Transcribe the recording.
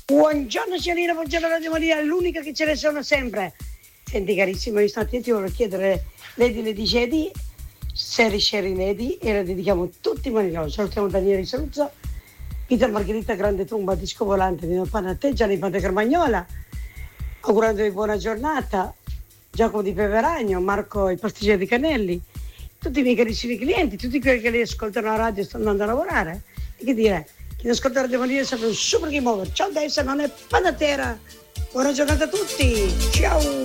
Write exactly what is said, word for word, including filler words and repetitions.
Buongiorno Cialina, buongiorno Radio Maria, è l'unica che ce ne sono sempre. Senti carissimo, io stati ti voglio chiedere Lady Lady Jedi, Seri Sherry Lady, e la dedichiamo tutti i manicosi. Salutiamo Daniele Saluzzo, Peter Margherita Grande Trumba, Disco Volante, Nino Panate, Gianni Pante Carmagnola, augurandovi buona giornata, Giacomo di Peveragno, Marco il pasticcere di Canelli, tutti i miei carissimi clienti, tutti quelli che li ascoltano la radio e stanno andando a lavorare. E che dire, chi non ascolta Radio Maria è sempre un super game over. Ciao Dessa, non è Panatera. Buona giornata a tutti. Ciao.